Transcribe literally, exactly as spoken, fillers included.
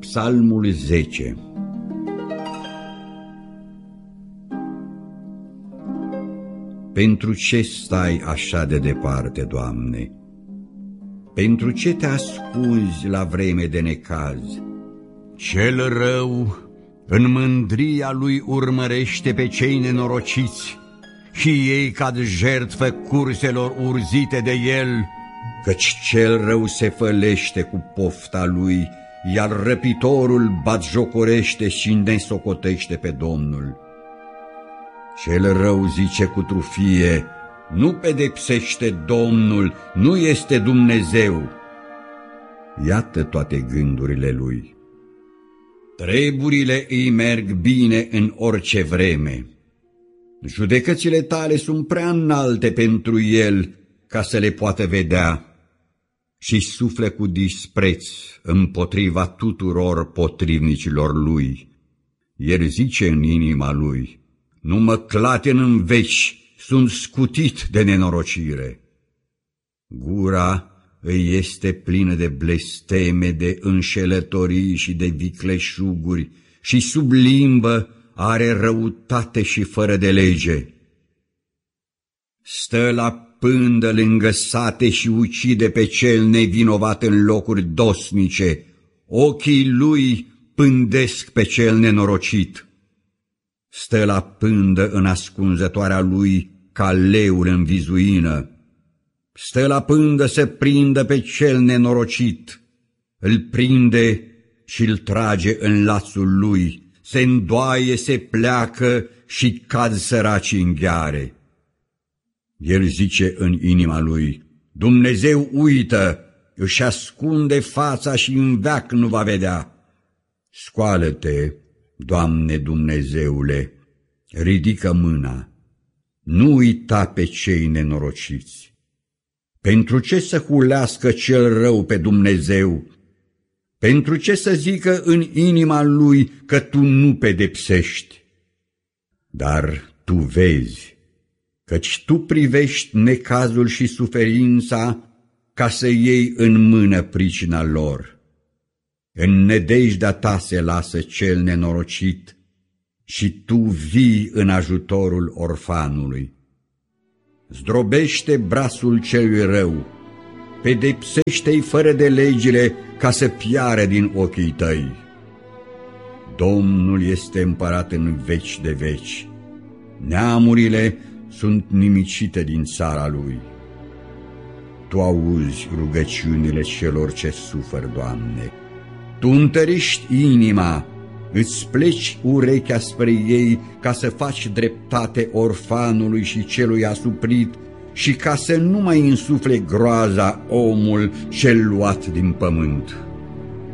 Psalmul zece. Pentru ce stai așa de departe, Doamne? Pentru ce te ascunzi la vreme de necaz? Cel rău în mândria lui urmărește pe cei nenorociți și ei cad jertfă curselor urzite de el, căci cel rău se fălește cu pofta lui, iar răpitorul batjocorește și nesocotește pe Domnul. Cel rău zice cu trufie: nu pedepsește Domnul, nu este Dumnezeu. Iată toate gândurile lui. Treburile îi merg bine în orice vreme. Judecățile tale sunt prea înalte pentru el ca să le poată vedea, și sufle cu dispreț împotriva tuturor potrivnicilor lui. El zice în inima lui: nu mă clatin în veci, sunt scutit de nenorocire. Gura îi este plină de blesteme, de înșelătorii și de vicleșuguri, și sub limbă are răutate și fără de lege. Stă la pândă lângă sate și ucide pe cel nevinovat în locuri dosnice. Ochii lui pândesc pe cel nenorocit. Stă la pândă în ascunzătoarea lui ca leul în vizuină. Stă la pândă să prindă pe cel nenorocit. Îl prinde și îl trage în lațul lui. Se îndoaie, se pleacă și cad săracii în gheare. El zice în inima lui: Dumnezeu uită, își ascunde fața și în veac nu va vedea. Scoală-te, Doamne Dumnezeule, ridică mâna, nu uita pe cei nenorociți. Pentru ce să hulească cel rău pe Dumnezeu? Pentru ce să zică în inima lui că tu nu pedepsești? Dar tu vezi, căci tu privești necazul și suferința ca să iei în mână pricina lor. În nedejdea ta se lasă cel nenorocit și tu vii în ajutorul orfanului. Zdrobește brațul celui rău, pedepsește-i fără de legile ca să piară din ochii tăi. Domnul este împărat în veci de veci, neamurile sunt nimicite din țara lui. Tu auzi rugăciunile celor ce suferă, Doamne. Tu întărești inima, îți pleci urechea spre ei ca să faci dreptate orfanului și celui asuprit și ca să nu mai însufle groaza omul cel luat din pământ.